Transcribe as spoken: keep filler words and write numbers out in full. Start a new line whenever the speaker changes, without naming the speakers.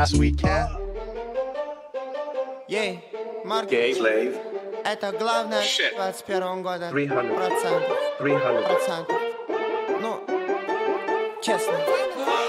Last weekend.
Ей, Марк,
Gay slave.
это главное
Shit.
в двадцать первом году.
three hundred.
Процентов.
three hundred.
Процентов. Ну, честно.